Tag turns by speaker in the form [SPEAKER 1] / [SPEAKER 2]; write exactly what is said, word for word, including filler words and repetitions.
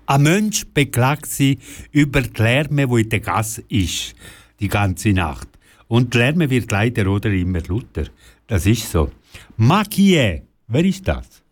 [SPEAKER 1] Ein Mensch beklagt sich über die Lärme, die in der Gasse ist, die ganze Nacht. Und die Lärme wird leider oder immer lauter. Das ist so. Makie, wer ist das?